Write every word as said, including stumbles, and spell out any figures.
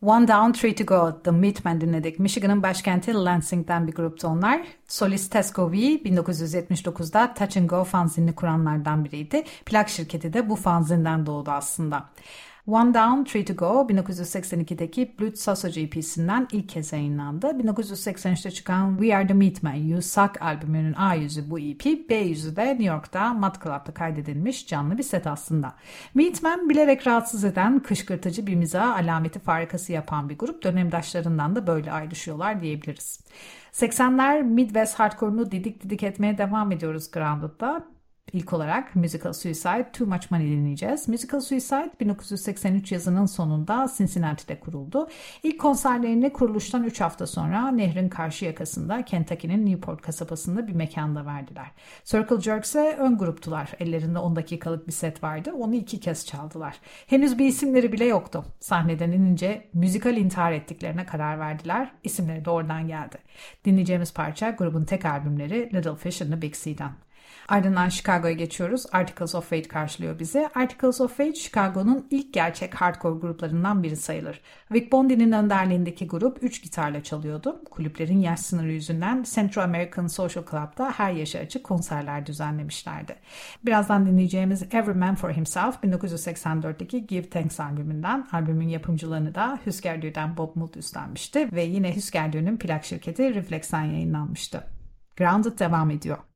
One Down, Three to Go, The Meatmen dinledik. Michigan'ın başkenti Lansing'den bir gruptu onlar. Solist Tess Govey bin dokuz yüz yetmiş dokuzda Touch and Go fanzinini kuranlardan biriydi. Plak şirketi de bu fanzinden doğdu aslında. One Down, Three to Go bin dokuz yüz seksen ikideki Blood Sausage E P'sinden ilk kez yayınlandı. bin dokuz yüz seksen üçte çıkan We Are The Meatmen, You Suck albümünün A yüzü bu E P, B yüzü de New York'ta Mud Club'da kaydedilmiş canlı bir set aslında. Meatmen bilerek rahatsız eden, kışkırtıcı bir mizah alameti farikası yapan bir grup. Dönemdaşlarından da böyle ayrışıyorlar diyebiliriz. seksenler Midwest hardcore'unu didik didik etmeye devam ediyoruz Grounded'da. İlk olarak Musical Suicide, Too Much Money dinleyeceğiz. Musical Suicide bin dokuz yüz seksen üç yazının sonunda Cincinnati'de kuruldu. İlk konserlerini kuruluştan üç hafta sonra nehrin karşı yakasında Kentucky'nin Newport kasabasında bir mekanda verdiler. Circle Jerk ise ön gruptular. Ellerinde on dakikalık bir set vardı. Onu iki kez çaldılar. Henüz bir isimleri bile yoktu. Sahneden inince müzikal intihar ettiklerine karar verdiler. İsimleri de oradan geldi. Dinleyeceğimiz parça grubun tek albümleri Little Fish and the Big Sea'den. Ardından Chicago'ya geçiyoruz. Articles of Faith karşılıyor bizi. Articles of Faith, Chicago'nun ilk gerçek hardcore gruplarından biri sayılır. Vic Bondi'nin önderliğindeki grup üç gitarla çalıyordu. Kulüplerin yaş sınırı yüzünden Central American Social Club'da her yaşa açık konserler düzenlemişlerdi. Birazdan dinleyeceğimiz Every Man for Himself bin dokuz yüz seksen dörtteki Give Thanks albümünden. Albümün yapımcılığını da Husker Du'dan Bob Mould üstlenmişti ve yine Husker Du'nun plak şirketi Reflex'ten yayınlanmıştı. Grounded devam ediyor.